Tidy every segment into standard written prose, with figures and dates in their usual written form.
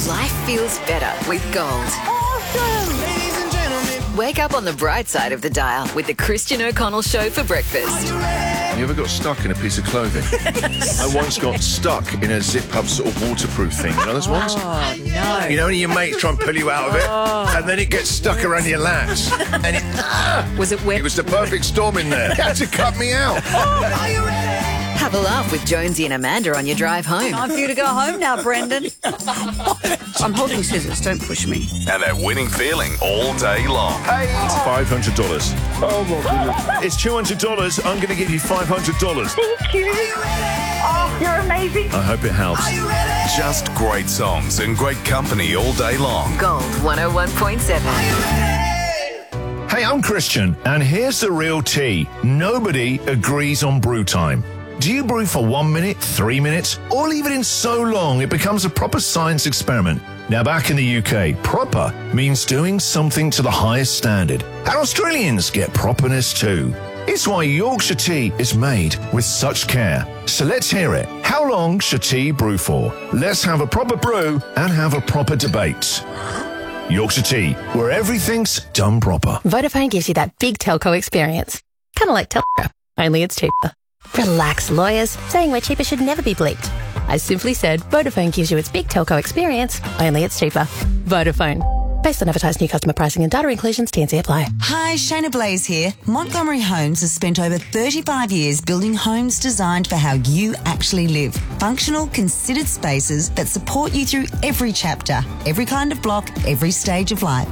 Life feels better with Gold. Ladies and gentlemen, Wake up on the bright side of the dial with the Christian O'Connell Show for breakfast. You ever got stuck in a piece of clothing? I once got stuck in a zip-up sort of waterproof thing. You know those ones? Oh, no. You know when your mates try and pull you out of it, and then it gets stuck around your lats. And Was it wet? it was the perfect storm in there. It had to cut me out. are you ready? Have a laugh with Jonesy and Amanda on your drive home. Time for you to go home now, Brendan. I'm holding scissors. Don't push me. And that winning feeling all day long. Hey, $500. Oh, my goodness. It's $200. I'm going to give you $500. Thank you. Oh, you're amazing. I hope it helps. Are you ready? Just great songs and great company all day long. Gold 101.7. Hey, I'm Christian, and here's the real tea. Nobody agrees on brew time. Do you brew for 1 minute, 3 minutes, or leave it in so long it becomes a proper science experiment? Now, back in the UK, proper means doing something to the highest standard. And Australians get properness too. It's why Yorkshire tea is made with such care. So let's hear it. How long should tea brew for? Let's have a proper brew and have a proper debate. Yorkshire tea, where everything's done proper. Vodafone gives you that big telco experience. Kind of like Telstra, only it's cheaper. Relax, lawyers. Saying we're cheaper should never be bleeped. I simply said Vodafone gives you its big telco experience, only it's cheaper. Vodafone. Based on advertised new customer pricing and data inclusions, T&C apply. Hi, Shayna Blaze here. Montgomery Homes has spent over 35 years building homes designed for how you actually live. Functional, considered spaces that support you through every chapter, every kind of block, every stage of life.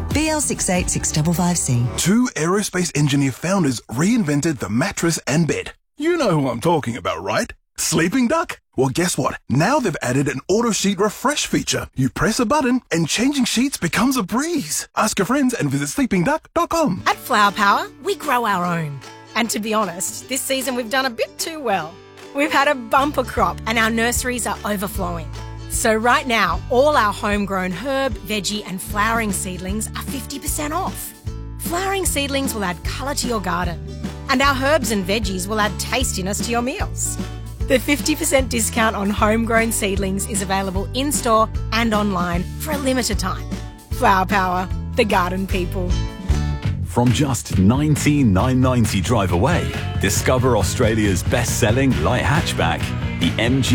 BL68655C. Two aerospace engineer founders reinvented the mattress and bed. You know who I'm talking about, right? Sleeping Duck? Well, guess what? Now they've added an auto sheet refresh feature. You press a button and changing sheets becomes a breeze. Ask your friends and visit sleepingduck.com. At Flower Power, we grow our own. And to be honest, this season we've done a bit too well. We've had a bumper crop and our nurseries are overflowing. So right now, all our homegrown herb, veggie and flowering seedlings are 50% off. Flowering seedlings will add colour to your garden. And our herbs and veggies will add tastiness to your meals. The 50% discount on homegrown seedlings is available in-store and online for a limited time. Flower Power, the garden people. From just $19,990 drive away, discover Australia's best-selling light hatchback, the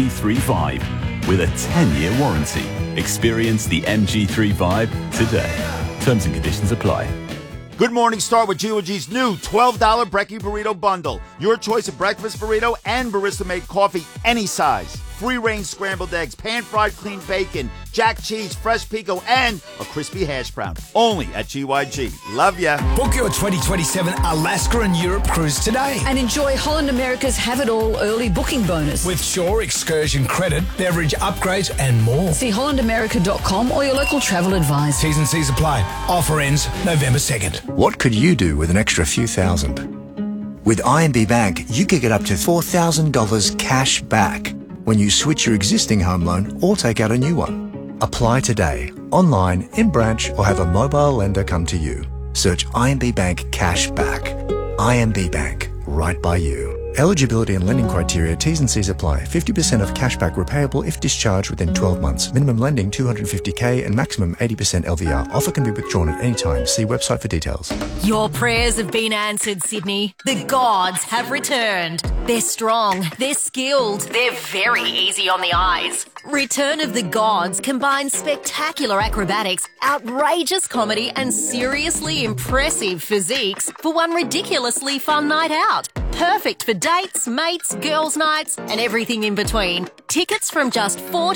MG3 with a 10-year warranty. Experience the MG3 today. Terms and conditions apply. Good morning, start with G.O.G's new $12 Brekkie Burrito Bundle. Your choice of breakfast burrito and barista-made coffee, any size. Free-range scrambled eggs, pan-fried clean bacon, jack cheese, fresh pico, and a crispy hash brown. Only at GYG. Love ya. Book your 2027 Alaska and Europe cruise today. And enjoy Holland America's Have It All early booking bonus. With Shore excursion credit, beverage upgrades, and more. See hollandamerica.com or your local travel advisor. T's and C's apply. Offer ends November 2nd. What could you do with an extra few thousand? With IMB Bank, you could get up to $4,000 cash back when you switch your existing home loan or take out a new one. Apply today, online, in branch, or have a mobile lender come to you. Search IMB Bank Cash Back. IMB Bank, right by you. Eligibility and lending criteria, T's and C's apply. 50% of cashback repayable if discharged within 12 months. Minimum lending $250K and maximum 80% LVR. Offer can be withdrawn at any time. See website for details. Your prayers have been answered, Sydney. The gods have returned. They're strong, they're skilled, they're very easy on the eyes. Return of the Gods combines spectacular acrobatics, outrageous comedy and seriously impressive physiques for one ridiculously fun night out. Perfect for dates, mates, girls' nights and everything in between. Tickets from just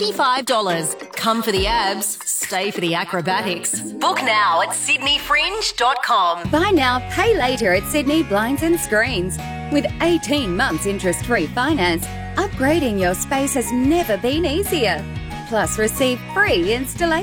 $45. Come for the abs, stay for the acrobatics. Book now at sydneyfringe.com. Buy now, pay later at Sydney Blinds and Screens. With 18 months interest-free finance, upgrading your space has never been easier. Plus, receive free installation.